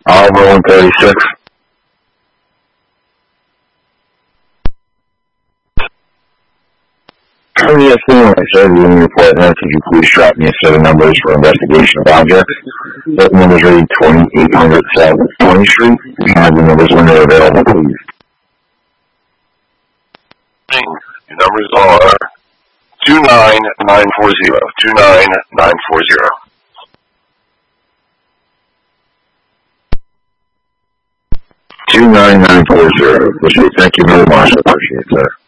Oliver 136. Yes, anyway, sir, the unit report now, could you please drop me a set of numbers for investigation of objects? That number's ready 2800 South 20th Street. If you have the numbers when they're available, please. Your numbers are 29940. 29940. Thank you very much. I appreciate it, sir.